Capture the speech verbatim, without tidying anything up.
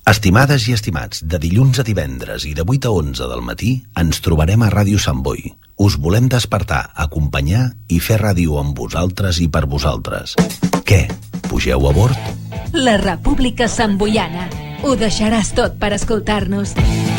Estimades i estimats, de dilluns a divendres i de vuit a onze del matí ens trobarem a Ràdio Sant Boi. Us volem despertar, acompanyar i fer ràdio amb vosaltres i per vosaltres. Què? Pugeu a bord? La República Santboiana. Ho deixaràs tot per escoltar-nos.